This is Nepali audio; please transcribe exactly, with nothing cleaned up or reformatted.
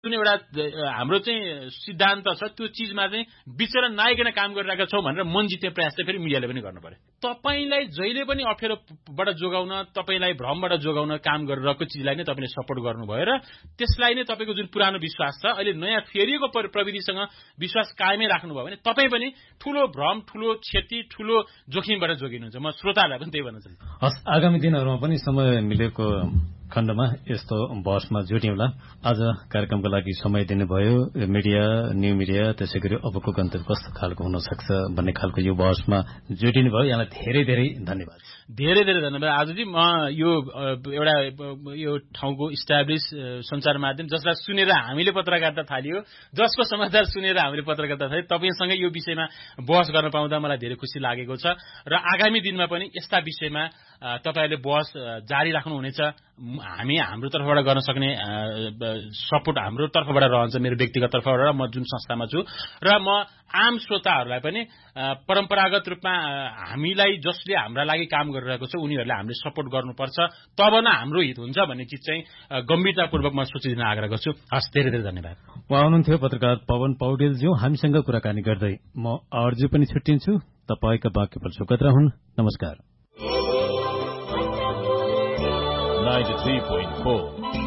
जुन एउटा हाम्रो चाहिँ सिद्धान्त छ त्यो चिजमा चाहिँ बिचरा नाइकन काम गरिरहेका छौँ भनेर मन जित्ने प्रयास चाहिँ फेरि मिडियाले पनि गर्नु पर्यो। तपाईलाई जहिले पनि अप्ठ्यारोबाट जोगाउन, तपाईलाई भ्रमबाट जोगाउन काम गरिरहेको चिजलाई नै तपाईले सपोर्ट गर्नुभयो र त्यसलाई नै तपाईको जुन पुरानो विश्वास छ, अहिले नयाँ फेरिएको प्रविधिसँग विश्वास कायमै राख्नुभयो भने तपाईँ पनि ठूलो भ्रम, ठूलो क्षति, ठूलो जोखिमबाट जोगिनुहुन्छ। म श्रोताहरूलाई पनि त्यही भन्न चाहन्छु। हस्, आगामी दिनहरूमा पनि समय मिलेको खण्डमा यस्तो बहसमा जुट्यौँला। आज कार्यक्रमको लागि समय दिनुभयो। मिडिया, न्यू मिडिया, त्यसै गरी अबको गन्तव्य कस्तो खालको हुन सक्छ भन्ने खालको यो बहसमा जुटिनु भयो। यहाँलाई धेरै धेरै धन्यवाद। धेरै धेरै धन्यवाद आजजी। म यो एउटा यो ठाउँको इस्टाब्लिश सञ्चार माध्यम जसलाई सुनेर हामीले पत्रकारिता थालियो, जसको समाचार सुनेर हामीले पत्रकारिता थाल्यो, तपाईसँग यो विषयमा बहस गर्न पाउँदा मलाई धेरै खुसी लागेको छ र आगामी दिनमा पनि यस्ता विषयमा तपाईहरूले बहस जारी राख्नुहुनेछ। हामी हाम्रो तर्फबाट गर्न सक्ने सपोर्ट हाम्रो तर्फबाट रहन्छ, मेरो व्यक्तिगत तर्फबाट र म जुन संस्थामा छु। र म आम श्रोताहरूलाई पनि परम्परागत रूपमा हामीलाई जसले हाम्रा लागि काम गरिरहेको छ उनीहरूले हामीले सपोर्ट गर्नुपर्छ, तब न हाम्रो हित हुन्छ भन्ने चिज चाहिँ गम्भीरतापूर्वक म सोचिदिन आग्रह गर्छु। हस्, धेरै धेरै धन्यवाद। उहाँ हुनुहुन्थ्यो पत्रकार पवन पौडेलज्यू। हामीसँग कुराकानी गर्दै म अर्जु पनि छुट्टिन्छु। तपाईँका वाक्यफल सुखद रहन्। नमस्कार। ninety-three point four